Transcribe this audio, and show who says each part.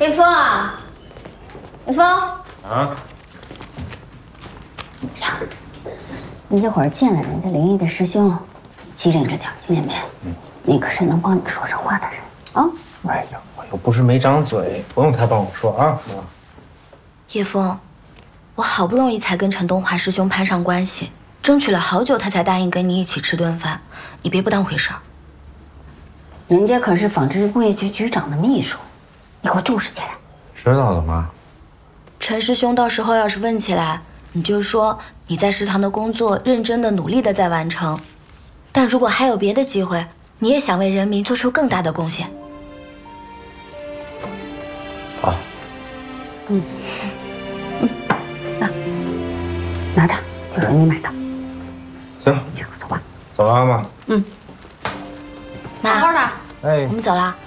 Speaker 1: 叶枫啊，叶枫
Speaker 2: 啊，
Speaker 1: 你一会儿见了人家灵异的师兄，机灵着点，听见没？那可是能帮你说说话的人啊。
Speaker 2: 哎呀，我又不是没张嘴，不用他帮我说啊。
Speaker 3: 叶枫，我好不容易才跟陈东华师兄攀上关系，争取了好久，他才答应跟你一起吃顿饭，你别不当回事儿。
Speaker 1: 人家可是纺织工业局局长的秘书，你给我重视起来。
Speaker 2: 知道了，妈。
Speaker 3: 陈师兄到时候要是问起来，你就说你在食堂的工作认真的、努力的在完成，但如果还有别的机会，你也想为人民做出更大的贡献。
Speaker 2: 好。
Speaker 1: 拿着，就是你买的。
Speaker 2: 行，
Speaker 1: 行，走吧。
Speaker 2: 走了，妈。
Speaker 3: 妈，
Speaker 1: 好好的。
Speaker 2: 哎
Speaker 3: 我，们走了。